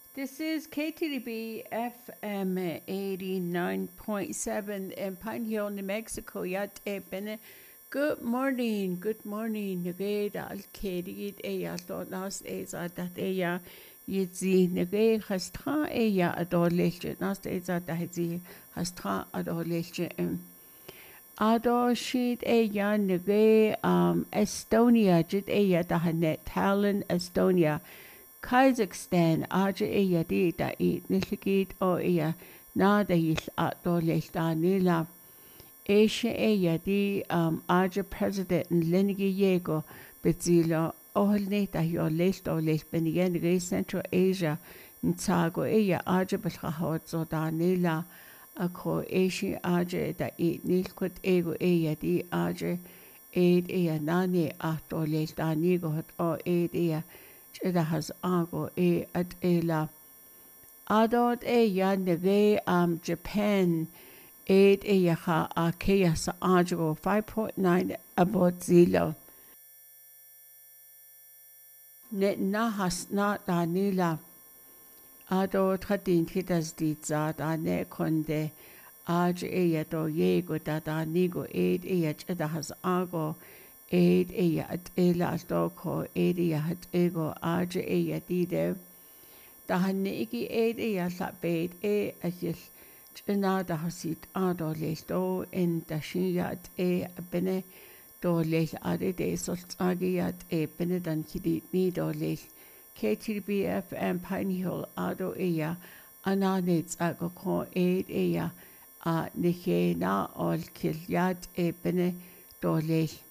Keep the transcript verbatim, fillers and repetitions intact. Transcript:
This is K T D B F M eighty-nine point seven in Pine Hill, New Mexico. Yat e bene. Good morning, good morning. Nagay da al-kedid e ya nas e za dat e ya yitzi nagay hastra e ya adolesche. Nas e za da zi hastra adolesche. Adol sheet e ya nagay um Estonia jit e ya da hanet Tallinn, Estonia. Kazakhstan aja eya di da i nilgid o eya na da yil ato lelta nila. Asia eya di um aja president Lenigi Yego bezilo ohalni da yo lelto lelbenigen re Central Asia ntago eya aja belhahot so da nila. Ako Asia aja da i nilkut ego eya di aja eid eya nani ato lelta nigo hot o eid eya Chida has ago e at ela. Adot e ya nege um Japan eight e yaha a kea sa ajo five point nine abot zilo. Net nahas na da nila. Adot hatin hitas di za da ne konde aj e ya do yego da da nigo eight e ya chida has ago. Eid eya at ela doko eid eya hat ego aja eya dide. Dahan iki eid eya sa beid e asil china da hasit ado leil do in dashiya at e bene do leil ade de solt agi at e bene dan kidi ni do leil. K T B F and Pine Hill ado eya ananits ago ko eid eya a nike na ol kilyat e bene do leil.